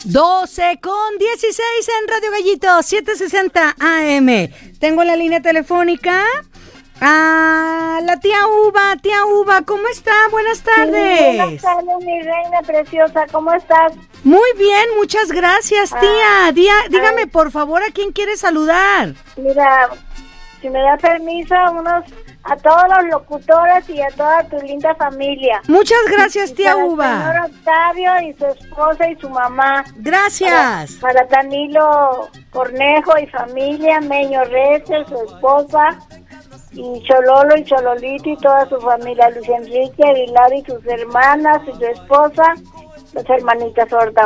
12:16 en Radio Gallito, 760 AM. Tengo la línea telefónica a la tía Uva. Tía Uva, ¿cómo está? Buenas tardes. Sí, buenas tardes, mi reina preciosa, ¿cómo estás? Muy bien, muchas gracias, tía. Dígame, por favor, ¿a quién quiere saludar? Mira, si me da permiso, a todos los locutores y a toda tu linda familia. Muchas gracias, tía Uva. Para el señor Octavio y su esposa y su mamá. Gracias. Para Danilo Cornejo y familia, Meño Reyes, su esposa, y Chololo y Chololito y toda su familia, Luis Enrique Aguilar y sus hermanas y su esposa, las hermanitas Horta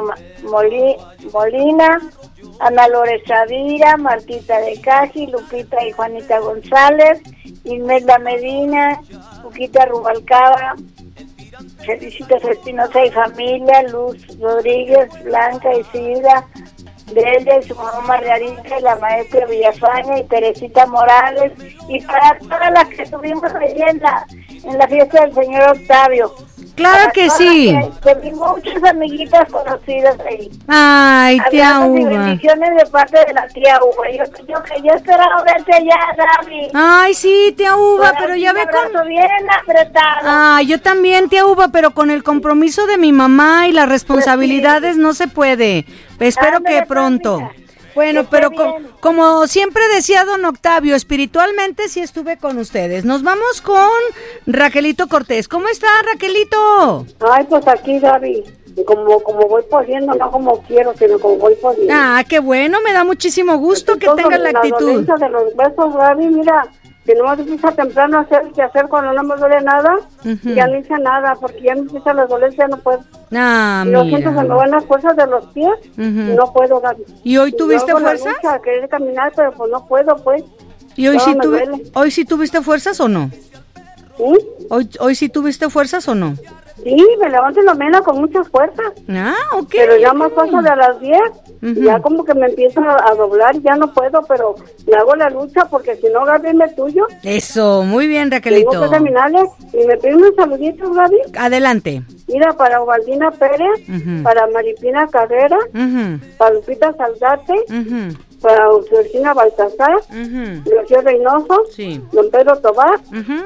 Molina, Ana Lores Chavira, Martita de Caji, Lupita y Juanita González, Imelda Medina, Juquita Rubalcaba, Felicitas Espinosa y familia, Luz Rodríguez, Blanca Isidra, Delia y su mamá Margarita y la maestra Villafaña y Teresita Morales, y para todas las que estuvimos allí en la fiesta del señor Octavio. Claro que sí. Tengo muchas amiguitas conocidas ahí. Ay, tía Uva. Bendiciones de parte de la tía Uva. Yo esperaba verte allá, Gaby. Ay, sí, tía Uva, pero ya ve con... bien apretado. Ah, yo también, tía Uva, pero con el compromiso de mi mamá y las responsabilidades pues sí, no se puede. Espero que pronto. Mira. Bueno, pero como siempre decía don Octavio, espiritualmente sí estuve con ustedes. Nos vamos con Raquelito Cortés. ¿Cómo está, Raquelito? Ay, pues aquí, Gaby, como voy poniendo, no como quiero, sino como voy poniendo. Ah, qué bueno, me da muchísimo gusto que tengas la actitud. La de los besos, Gaby, mira, que no me empieza temprano a hacer que hacer cuando no me duele nada, ya no hice nada, porque ya me empieza la dolencia, no puedo. Ah, y lo siento, se me van las fuerzas de los pies, no puedo, Gaby. ¿Y hoy tuviste fuerzas? A querer caminar, pero pues no puedo, pues. ¿Y hoy hoy sí tuviste fuerzas o no? ¿Sí? ¿Hoy sí tuviste fuerzas o no? Sí, me levanto en la mañana con muchas fuerzas. Ah, ok. Pero ya más paso de las 10, ya como que me empiezo a doblar, ya no puedo, pero le hago la lucha porque si no, Gaby, me tuyo. Eso, muy bien, Raquelito. Tengo que terminarle y me piden unos saluditos, Gaby. Adelante. Mira, para Ovaldina Pérez, para Maripina Carrera, para Lupita Saldate, para Georgina Baltasar, Rocío Reynoso, don Pedro Tobar,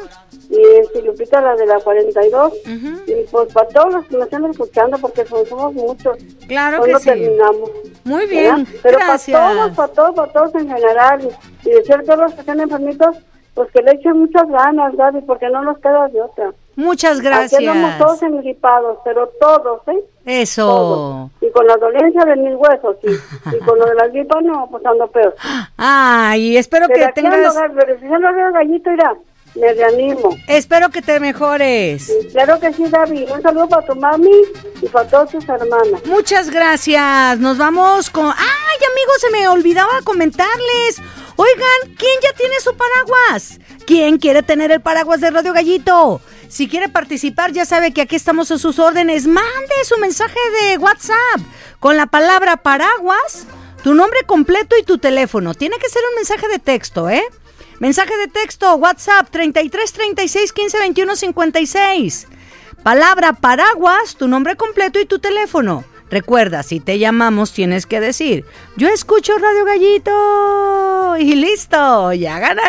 y Lupita, la de la 42, y pues para todos los que me están escuchando, porque somos muchos. Claro que sí. Terminamos. Muy bien, pero gracias. para todos en general, y decir a todos los que están enfermitos, pues que le echen muchas ganas, Gaby, porque no nos queda de otra. Muchas gracias. Aquí andamos todos engripados, pero todos, ¿eh? Eso. Todos. Y con la dolencia de mis huesos, sí. Y con lo de la gripa, no, pues ando peor. Ay, espero pero que tengas... Pero si no veo Gallito, irá, me reanimo. Espero que te mejores. Sí, claro que sí, David. Un saludo para tu mami y para todas tus hermanas. Muchas gracias. Nos vamos con... ¡Ay, amigos! Se me olvidaba comentarles. Oigan, ¿quién ya tiene su paraguas? ¿Quién quiere tener el paraguas de Radio Gallito? Si quiere participar, ya sabe que aquí estamos a sus órdenes. Mande su mensaje de WhatsApp con la palabra paraguas, tu nombre completo y tu teléfono. Tiene que ser un mensaje de texto, ¿eh? Mensaje de texto, WhatsApp, 33 36 15 21 56. Palabra paraguas, tu nombre completo y tu teléfono. Recuerda, si te llamamos tienes que decir, yo escucho Radio Gallito y listo, ya ganaste.